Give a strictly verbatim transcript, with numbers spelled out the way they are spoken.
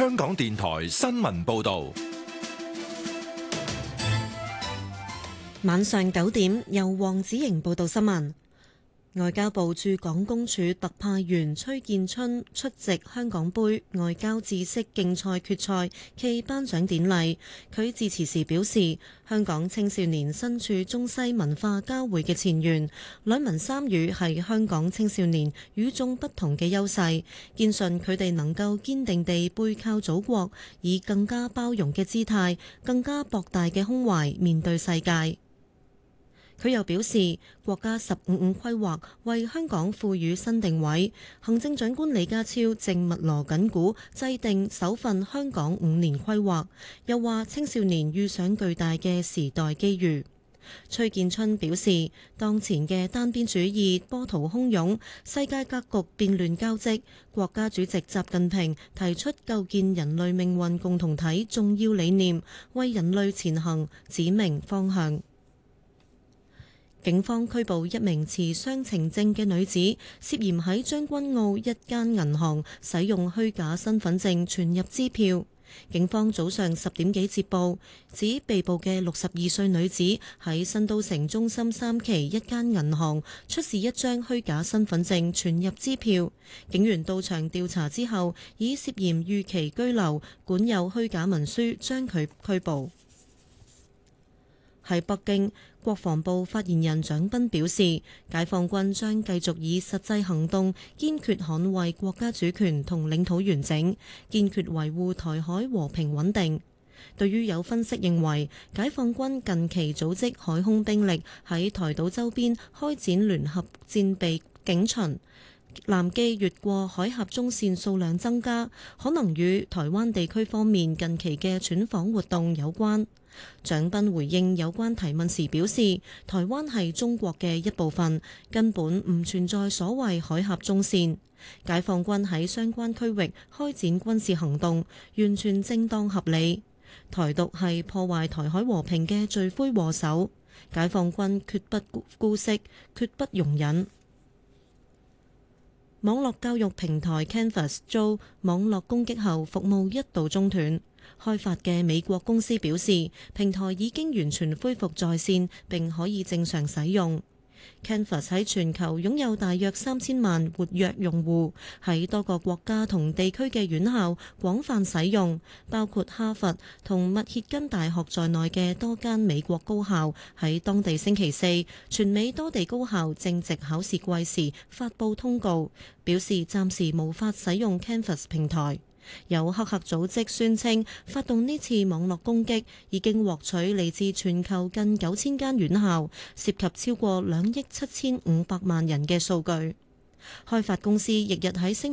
香港電台新聞報道。 晚上九點，由黃子瑩報道新聞。外交部駐港公署特派員崔建春出席香港杯外交知識競賽決賽暨頒獎典禮。佢致辭時表示，香港青少年身處中西文化交匯嘅前沿，兩文三語係香港青少年與眾不同嘅優勢，堅信佢哋能夠堅定地背靠祖國，以更加包容嘅姿態、更加博大嘅胸懷面對世界。佢又表示，國家十五五規劃為香港賦予新定位，行政長官李家超正密鑼緊鼓制定首份香港五年規劃，又話青少年遇上巨大嘅時代機遇。崔建春表示，當前嘅單邊主義波濤洶湧，世界格局變亂交織，國家主席習近平提出構建人類命運共同體重要理念，為人類前行指明方向。警方拘捕一名持雙程證嘅女子，涉嫌喺將軍澳一間銀行使用虛假身份證存入支票。警方早上十點幾接報，指被捕嘅六十二歲女子喺新都城中心三期一間銀行出示一張虛假身份證存入支票。警員到場調查之後，以涉嫌逾期居留、管有虛假文書將佢拘捕。喺北京，國防部發言人蔣斌表示，解放軍將繼續以實際行動堅決捍衛國家主權同領土完整，堅決維護台海和平穩定。對於有分析認為，解放軍近期組織海空兵力喺台島周邊開展聯合戰備警巡，艦機越過海峽中線數量增加，可能與台灣地區方面近期嘅竄訪活動有關。蔣斌回應有關提問時表示，台灣係中國嘅一部分，根本唔存在所謂海峽中線。解放軍喺相關區域開展軍事行動，完全正當合理。台獨係破壞台海和平嘅罪魁禍首，解放軍決不姑息，決不容忍。網絡教育平台 Canvas 遭網絡攻擊後，服務一度中斷。開發嘅美國公司表示，平台已經完全恢復在線，並可以正常使用。Canvas 喺全球擁有大約三千萬活躍用戶，喺多個國家同地區嘅院校廣泛使用，包括哈佛同密歇根大學在內嘅多間美國高校。喺當地星期四，全美多地高校正值考試季時發布通告，表示暫時無法使用 Canvas 平台。有黑客組織宣稱，發動呢次網絡攻擊已經獲取嚟自全球近九千間院校，涉及超過兩億七千五百萬人嘅數據。開發公司翌日喺聲